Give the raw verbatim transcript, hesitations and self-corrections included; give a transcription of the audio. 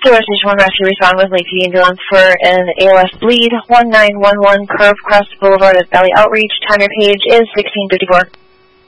Station one Rescue, respond with Lakeview ambulance for an A L S bleed, one nine one one Curve Crest Boulevard at Valley Outreach. Time your page is sixteen fifty-four.